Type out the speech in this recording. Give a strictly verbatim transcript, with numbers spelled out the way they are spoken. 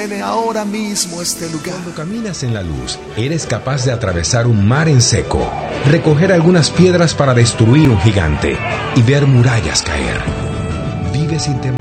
ahora mismo este lugar. Cuando caminas en la luz, eres capaz de atravesar un mar en seco, recoger algunas piedras para destruir un gigante y ver murallas caer. Vive sin temor.